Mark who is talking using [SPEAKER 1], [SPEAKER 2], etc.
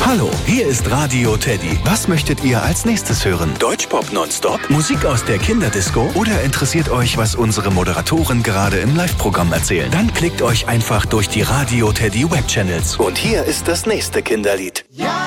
[SPEAKER 1] Hallo, hier ist Radio Teddy. Was möchtet ihr als nächstes hören? Deutschpop nonstop? Musik aus der Kinderdisco? Oder interessiert euch, was unsere Moderatoren gerade im Live-Programm erzählen? Dann klickt euch einfach durch die Radio Teddy Webchannels. Und hier ist das nächste Kinderlied.
[SPEAKER 2] Ja!